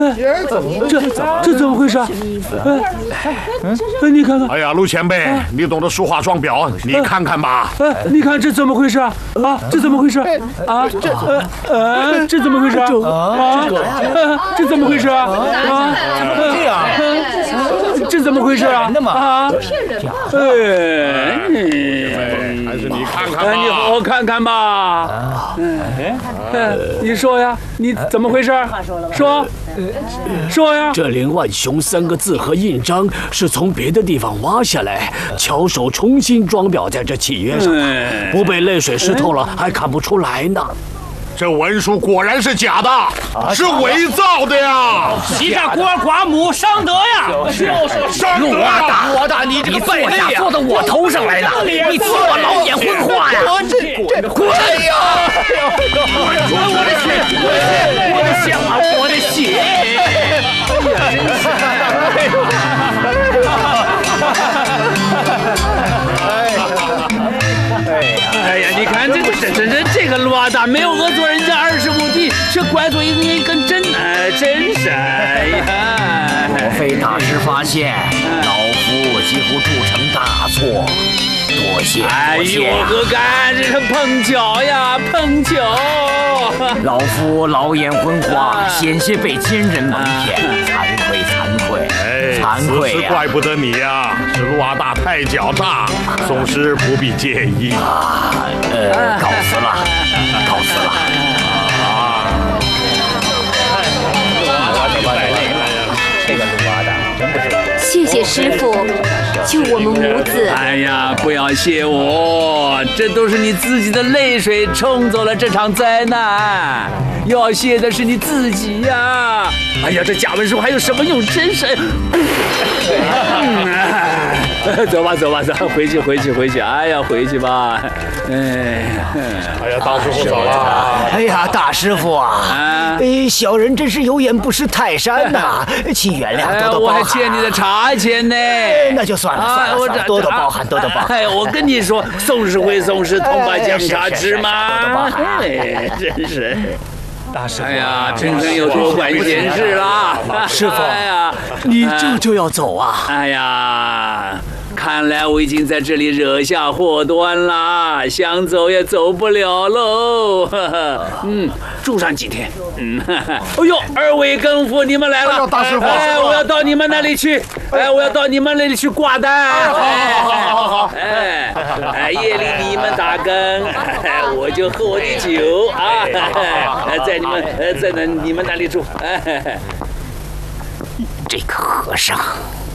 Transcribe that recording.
这怎么回事？你看看。 哎呀，陆前辈，你懂得书画装裱，你看看吧。 你看这怎么回事啊？这怎么回事啊？这怎么回事啊？这怎么回事啊？ 这样， 这怎么回事啊？ 还是你看看吧。 你好好看看吧。你说呀，你怎么回事？说呀。 这林万雄3个字和印章是从别的地方挖下来，巧手重新装裱在这契约上的，不被泪水湿透了还看不出来呢。 这文书果然是假的，是伪造的呀！ 欺诈孤儿寡母，伤德呀！ 伤德呀！ 我大，你这个败类呀， 坐到我头上来的，你欺我老眼昏花呀！ 滚呀！ 我的血！我的血啊！我的血！ 哎呀，你看这个罗大没有讹作人家25地，却怪罪一根针，真是哎呀！ 莫非大师发现老夫几乎铸成大错？多谢多谢！ 我何干？这是碰巧呀，碰巧！ 老夫老眼昏花，险些被奸人蒙骗，惭愧！ 此事怪不得你呀，是陆阿大太狡诈，宋师不必介意。 告辞了。 这个鲁阿大真不是。 谢谢师傅，救我们母子。 哎呀，不要谢我，这都是你自己的泪水冲走了这场灾难。要谢的是你自己呀！哎呀，这假文书还有什么用？真是。走吧，回去。哎呀，回去吧。 哎呀，大师傅走了。 哎呀，大师傅啊，小人真是有眼不识泰山呐，请原谅，多多包涵。 我还欠你的茶钱呢。 那就算了，多多包涵。 哎，我跟你说，宋师回宋师，同把姜茶吃嘛。哎，真是。 大师傅， 哎呀，真有多管闲事啦！ 师傅， 哎呀， 你就要走啊？ 哎呀，看来我已经在这里惹下祸端了，想走也走不了喽。住上几天。哎呦，二位更夫，你们来了！ 大师傅， 我要到你们那里去。我要到你们那里去挂单。 好。 夜里你们打更，我就喝我的酒啊，在你们那里住。 这个和尚